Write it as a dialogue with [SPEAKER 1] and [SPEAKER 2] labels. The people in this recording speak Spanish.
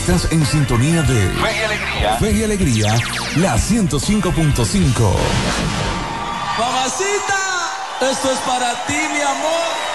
[SPEAKER 1] Estás en sintonía de
[SPEAKER 2] Fe y Alegría.
[SPEAKER 1] Fe y Alegría, la 105.5.
[SPEAKER 3] Mamacita, esto es para ti, mi amor.